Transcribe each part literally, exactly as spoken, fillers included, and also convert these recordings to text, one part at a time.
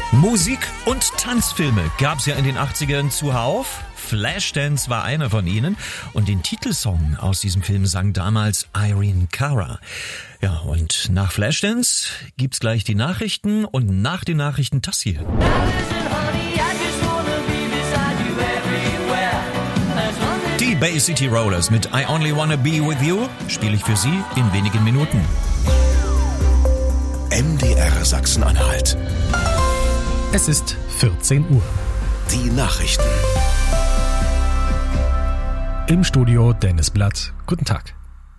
Musik- und Tanzfilme gab's ja in den achtzigern zuhauf. Flashdance war einer von ihnen und den Titelsong aus diesem Film sang damals Irene Cara. Ja, und nach Flashdance gibt's gleich die Nachrichten und nach den Nachrichten das hier. Die Bay City Rollers mit I Only Wanna Be With You spiele ich für Sie in wenigen Minuten. M D R Sachsen-Anhalt. Es ist vierzehn Uhr. Die Nachrichten. Im Studio Dennis Blatt. Guten Tag.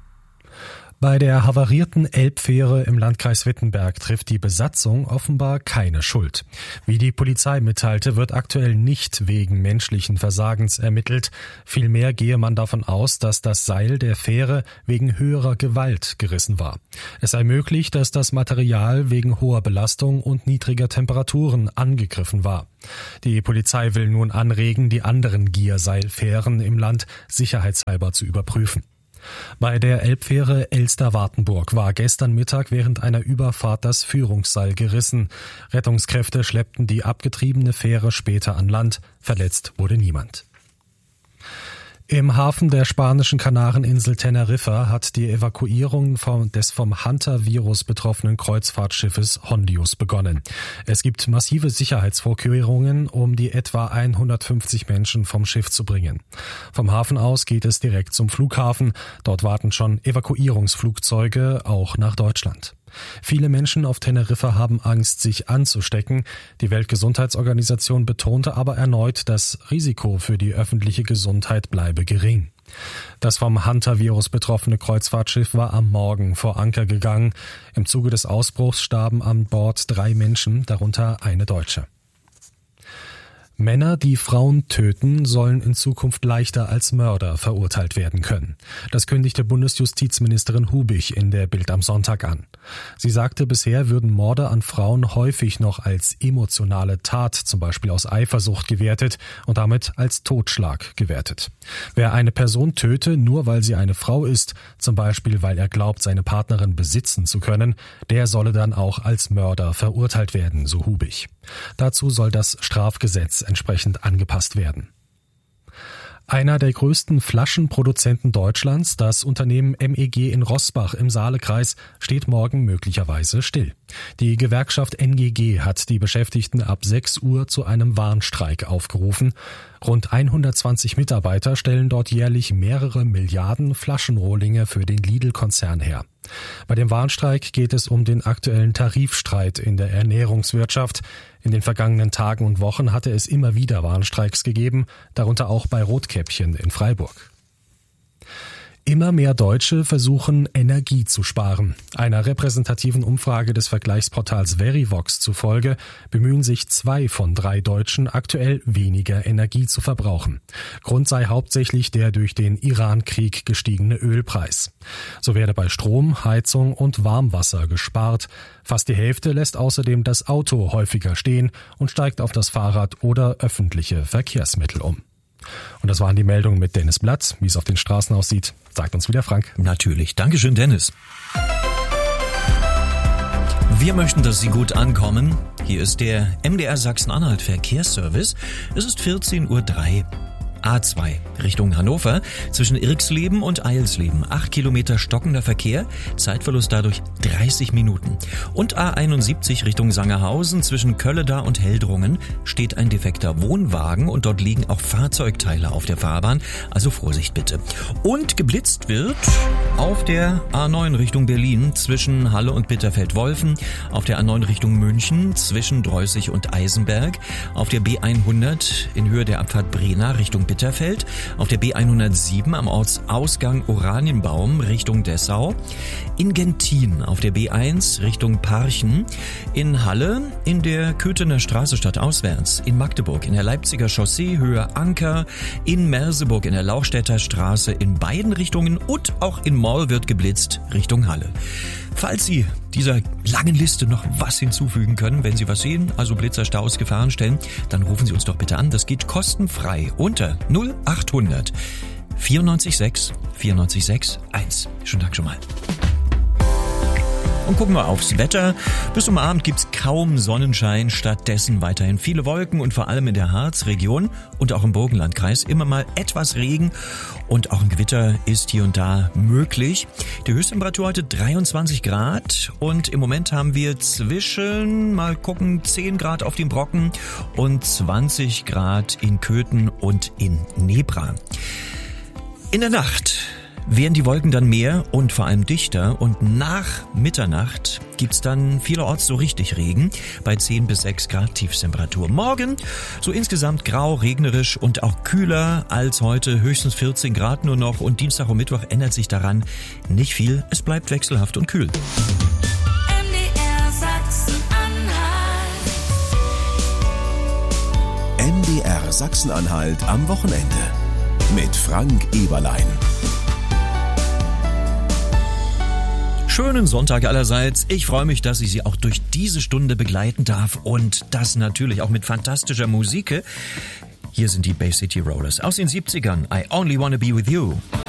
Bei der havarierten Elbfähre im Landkreis Wittenberg trifft die Besatzung offenbar keine Schuld. Wie die Polizei mitteilte, wird aktuell nicht wegen menschlichen Versagens ermittelt. Vielmehr gehe man davon aus, dass das Seil der Fähre wegen höherer Gewalt gerissen war. Es sei möglich, dass das Material wegen hoher Belastung und niedriger Temperaturen angegriffen war. Die Polizei will nun anregen, die anderen Gierseilfähren im Land sicherheitshalber zu überprüfen. Bei der Elbfähre Elster-Wartenburg war gestern Mittag während einer Überfahrt das Führungsseil gerissen. Rettungskräfte schleppten die abgetriebene Fähre später an Land. Verletzt wurde niemand. Im Hafen der spanischen Kanareninsel Teneriffa hat die Evakuierung vom, des vom Hunter-Virus betroffenen Kreuzfahrtschiffes Hondius begonnen. Es gibt massive Sicherheitsvorkehrungen, um die etwa hundertfünfzig Menschen vom Schiff zu bringen. Vom Hafen aus geht es direkt zum Flughafen. Dort warten schon Evakuierungsflugzeuge, auch nach Deutschland. Viele Menschen auf Teneriffa haben Angst, sich anzustecken. Die Weltgesundheitsorganisation betonte aber erneut, das Risiko für die öffentliche Gesundheit bleibe gering. Das vom Hunter-Virus betroffene Kreuzfahrtschiff war am Morgen vor Anker gegangen. Im Zuge des Ausbruchs starben an Bord drei Menschen, darunter eine Deutsche. Männer, die Frauen töten, sollen in Zukunft leichter als Mörder verurteilt werden können. Das kündigte Bundesjustizministerin Hubich in der Bild am Sonntag an. Sie sagte, bisher würden Morde an Frauen häufig noch als emotionale Tat, zum Beispiel aus Eifersucht, gewertet und damit als Totschlag gewertet. Wer eine Person töte, nur weil sie eine Frau ist, zum Beispiel weil er glaubt, seine Partnerin besitzen zu können, der solle dann auch als Mörder verurteilt werden, so Hubich. Dazu soll das Strafgesetz entsprechend angepasst werden. Einer der größten Flaschenproduzenten Deutschlands, das Unternehmen M E G in Roßbach im Saalekreis, steht morgen möglicherweise still. Die Gewerkschaft N G G hat die Beschäftigten ab sechs Uhr zu einem Warnstreik aufgerufen. Rund hundertzwanzig Mitarbeiter stellen dort jährlich mehrere Milliarden Flaschenrohlinge für den Lidl-Konzern her. Bei dem Warnstreik geht es um den aktuellen Tarifstreit in der Ernährungswirtschaft. In den vergangenen Tagen und Wochen hatte es immer wieder Warnstreiks gegeben, darunter auch bei Rotkäppchen in Freiburg. Immer mehr Deutsche versuchen, Energie zu sparen. Einer repräsentativen Umfrage des Vergleichsportals Verivox zufolge bemühen sich zwei von drei Deutschen aktuell weniger Energie zu verbrauchen. Grund sei hauptsächlich der durch den Iran-Krieg gestiegene Ölpreis. So werde bei Strom, Heizung und Warmwasser gespart. Fast die Hälfte lässt außerdem das Auto häufiger stehen und steigt auf das Fahrrad oder öffentliche Verkehrsmittel um. Und das waren die Meldungen mit Dennis Blatt. Wie es auf den Straßen aussieht, sagt uns wieder Frank. Natürlich. Dankeschön, Dennis. Wir möchten, dass Sie gut ankommen. Hier ist der M D R Sachsen-Anhalt Verkehrsservice. Es ist vierzehn Uhr drei. A zwei Richtung Hannover zwischen Irxleben und Eilsleben. Acht Kilometer stockender Verkehr, Zeitverlust dadurch dreißig Minuten. Und A einundsiebzig Richtung Sangerhausen zwischen Kölleda und Heldrungen steht ein defekter Wohnwagen und dort liegen auch Fahrzeugteile auf der Fahrbahn, also Vorsicht bitte. Und geblitzt wird auf der A neun Richtung Berlin zwischen Halle und Bitterfeld-Wolfen, auf der A neun Richtung München zwischen Dreußig und Eisenberg, auf der B hundert in Höhe der Abfahrt Brena Richtung Bitterfeld, auf der B hundertsieben am Ortsausgang Oranienbaum Richtung Dessau, in Gentin auf der B eins Richtung Parchen, in Halle in der Köthener Straße stadtauswärts, in Magdeburg in der Leipziger Chaussee Höhe Anker, in Merseburg in der Lauchstädter Straße in beiden Richtungen und auch in Moll wird geblitzt Richtung Halle. Falls Sie dieser langen Liste noch was hinzufügen können, wenn Sie was sehen, also Blitzerstaus, Gefahrenstellen, dann rufen Sie uns doch bitte an. Das geht kostenfrei unter null achthundert vierundneunzig sechs vierundneunzig sechs eins. Schönen Dank schon mal. Und gucken wir aufs Wetter. Bis zum Abend gibt's kaum Sonnenschein, stattdessen weiterhin viele Wolken und vor allem in der Harzregion und auch im Burgenlandkreis immer mal etwas Regen und auch ein Gewitter ist hier und da möglich. Die Höchsttemperatur heute dreiundzwanzig Grad und im Moment haben wir zwischen, mal gucken, zehn Grad auf dem Brocken und zwanzig Grad in Köthen und in Nebra. In der Nacht werden die Wolken dann mehr und vor allem dichter und nach Mitternacht gibt's dann vielerorts so richtig Regen bei zehn bis sechs Grad Tiefstemperatur. Morgen so insgesamt grau, regnerisch und auch kühler als heute, höchstens vierzehn Grad nur noch und Dienstag und Mittwoch ändert sich daran nicht viel. Es bleibt wechselhaft und kühl. M D R Sachsen-Anhalt am Wochenende mit Frank Eberlein. Schönen Sonntag allerseits. Ich freue mich, dass ich Sie auch durch diese Stunde begleiten darf und das natürlich auch mit fantastischer Musik. Hier sind die Bay City Rollers aus den siebzigern. I Only Wanna Be With You.